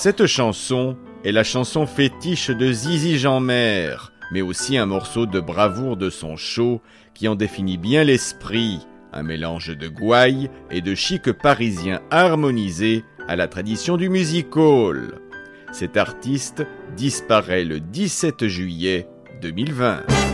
Cette chanson est la chanson fétiche de Zizi Jeanmaire, mais aussi un morceau de bravoure de son show qui en définit bien l'esprit, un mélange de gouaille et de chic parisien harmonisé à la tradition du music-hall. Cet artiste disparaît le 17 juillet 2020.